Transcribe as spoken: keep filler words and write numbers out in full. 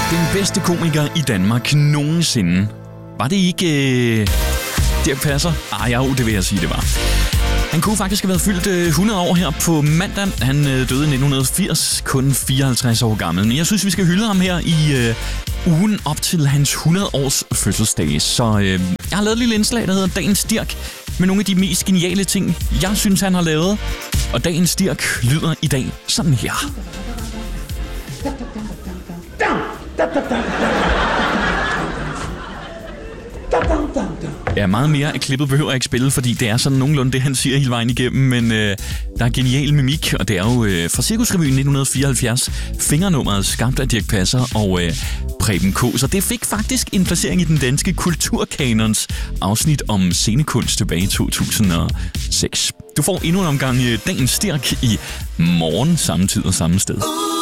Den bedste komiker i Danmark nogensinde. Var det ikke øh, Dirch Passer? Ah, jo, det vil jeg sige, det var. Han kunne faktisk have været fyldt øh, hundrede år her på mandag. Han øh, døde i nitten firs, kun fireoghalvtreds år gammel. Men jeg synes, vi skal hylde ham her i øh, ugen op til hans hundrede års fødselsdag. Så øh, jeg har lavet et lille indslag, der hedder Dagens Dirch, med nogle af de mest geniale ting, jeg synes, han har lavet. Og Dagens Dirch lyder i dag sådan her. Ja, meget mere af klippet behøver jeg ikke spille, fordi det er sådan nogenlunde det, han siger hele vejen igennem, men øh, der er genial mimik, og det er jo øh, fra Cirkusrevyen nitten fireoghalvfjerds, fingernummeret skabt af Dirch Passer og øh, Preben K. Så det fik faktisk en placering i den danske kulturkanons afsnit om scenekunst tilbage i to tusind og seks. Du får endnu en omgang øh, Dagens Dirch i morgen, samme tid og samme sted.